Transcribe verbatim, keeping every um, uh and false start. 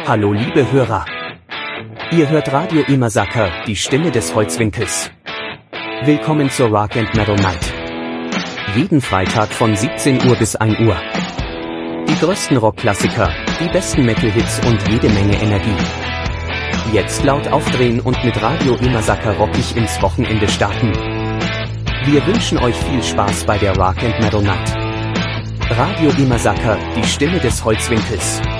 Hallo liebe Hörer. Ihr hört Radio Imasaka, die Stimme des Holzwinkels. Willkommen zur Rock and Metal Night. Jeden Freitag von siebzehn Uhr bis ein Uhr. Die größten Rockklassiker, die besten Metal-Hits und jede Menge Energie. Jetzt laut aufdrehen und mit Radio Imasaka rockig ins Wochenende starten. Wir wünschen euch viel Spaß bei der Rock and Metal Night. Radio Imasaka, die Stimme des Holzwinkels.